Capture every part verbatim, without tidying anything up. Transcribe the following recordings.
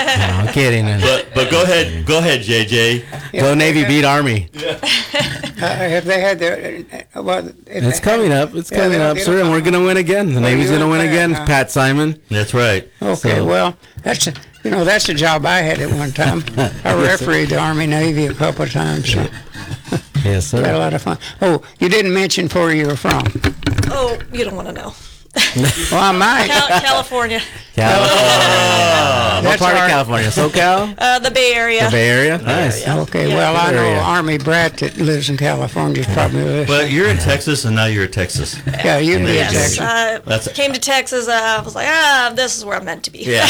I'm kidding. But but go ahead, go ahead, J J. Go Navy, beat Army. Uh, if they had their, uh, well, if It's they coming had, up. It's yeah, coming they'll up, get sir, a- and we're going to win again. The Well, Navy's you're going to win bad, again. huh? Pat Simon. That's right. Okay, So- well, that's a, you know that's a job I had at one time. I refereed the Army Navy a couple of times. So Yes, had a sir. lot of fun. Oh, you didn't mention where you were from. Oh, you don't want to know. Well, I might. Cal- California, California. What That's part our- of California? SoCal? uh, the Bay Area. The Bay Area? Nice. Okay, Yeah. well, I Good know area. Army brat that lives in California is probably listening. Well, you're in Texas, and now you're in Texas. Yeah, you can be in Yes, Texas. uh, That's- came to Texas. Uh, I was like, ah, this is where I'm meant to be. Yeah.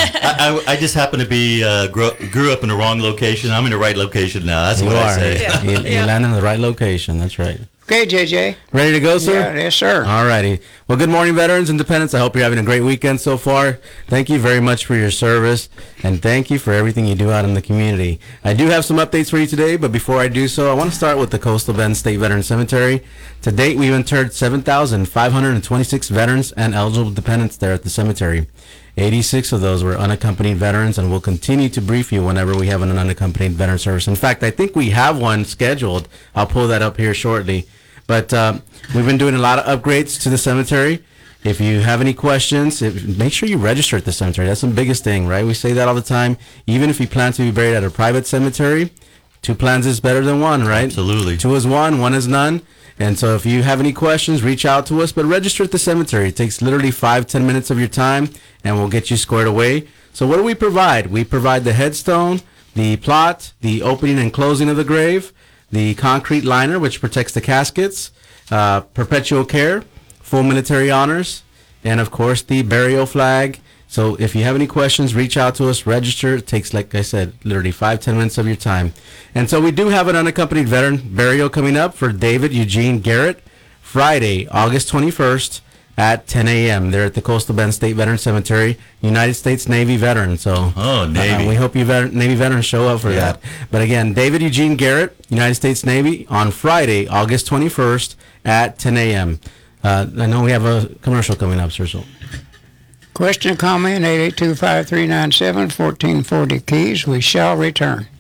I, I, I just happen to be uh, grew, grew up in the wrong location. I'm in the right location now. That's You what I are. say. Yeah. You, you Yeah. landed in the right location. That's right. Okay, J J. Ready to go, sir? Yeah, yes, sir. All righty. Well, good morning, veterans and dependents. I hope you're having a great weekend so far. Thank you very much for your service, and thank you for everything you do out in the community. I do have some updates for you today, but before I do so, I want to start with the Coastal Bend State Veteran Cemetery. To date, we've interred seven thousand five hundred twenty-six veterans and eligible dependents there at the cemetery. eighty-six of those were unaccompanied veterans, and we'll continue to brief you whenever we have an unaccompanied veteran service. In fact, I think we have one scheduled. I'll pull that up here shortly. But uh, we've been doing a lot of upgrades to the cemetery. If you have any questions, if, make sure you register at the cemetery. That's the biggest thing, right? We say that all the time. Even if you plan to be buried at a private cemetery, two plans is better than one, right? Absolutely. Two is one, one is none. And so if you have any questions, reach out to us, but register at the cemetery. It takes literally five, ten minutes of your time, and we'll get you squared away. So what do we provide? We provide the headstone, the plot, the opening and closing of the grave, the concrete liner, which protects the caskets, uh, perpetual care, full military honors, and of course the burial flag. So if you have any questions, reach out to us, register. It takes, like I said, literally five, ten minutes of your time. And so we do have an unaccompanied veteran burial coming up for David Eugene Garrett, Friday, August twenty-first at ten a.m. They're at the Coastal Bend State Veteran Cemetery, United States Navy veteran. So Oh, Navy. uh, we hope you vet- Navy veterans show up for Yeah. that. But again, David Eugene Garrett, United States Navy, on Friday, August twenty-first at ten a.m. Uh, I know we have a commercial coming up, sir. So Question or comment, eight eight two, five three nine seven, one four four zero keys. We shall return.